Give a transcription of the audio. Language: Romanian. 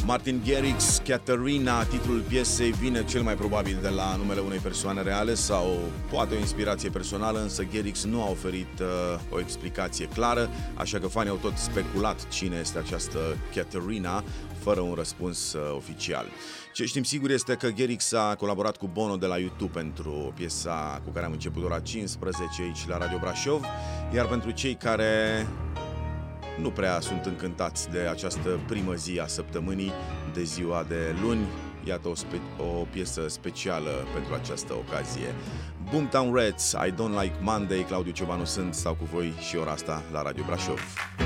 Martin Garrix, Caterina, titlul piesei vine cel mai probabil de la numele unei persoane reale sau poate o inspirație personală, însă Garrix nu a oferit o explicație clară, așa că fanii au tot speculat cine este această Caterina, fără un răspuns oficial. Ce știm sigur este că Garrix a colaborat cu Bono de la YouTube pentru piesa cu care am început ora 15 aici la Radio Brașov, iar pentru cei care nu prea sunt încântați de această primă zi a săptămânii, de ziua de luni, iată o piesă specială pentru această ocazie. Boomtown Rats, I Don't Like Monday, Claudiu Ciobanu sunt, stau cu voi și ora asta la Radio Brașov.